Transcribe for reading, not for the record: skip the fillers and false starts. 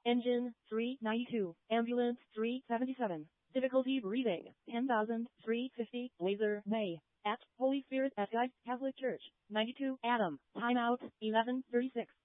Engine 392. Ambulance 377. Difficulty breathing 10,350. Laser May. At Holy Spirit at Guide Catholic Church. 92 Adam. Timeout 11:36.